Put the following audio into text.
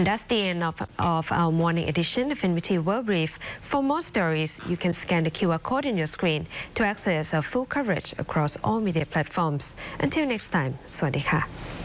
And that's the end of our morning edition of NBT World Brief. For more stories, you can scan the QR code on your screen to access our full coverage across all media platforms. Until next time, สวัสดีค่ะ